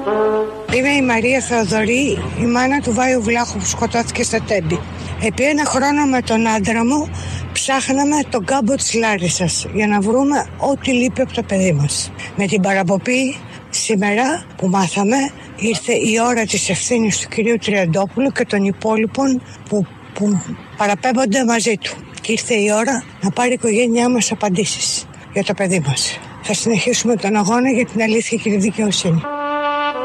Είμαι η Μαρία Θεοδωρή, η μάνα του Βάιου Βλάχου που σκοτώθηκε στα Τέμπη. Επί ένα χρόνο με τον άντρα μου ψάχναμε τον κάμπο της Λάρισσας για να βρούμε ό,τι λείπει από το παιδί μας. Με την παραπομπή σήμερα που μάθαμε ήρθε η ώρα της ευθύνης του κυρίου Τριαντόπουλου και των υπόλοιπων που παραπέμπονται μαζί του. Και ήρθε η ώρα να πάρει η οικογένειά μας απαντήσεις για το παιδί μας. Θα συνεχίσουμε τον αγώνα για την αλήθεια και τη δικαιοσύνη.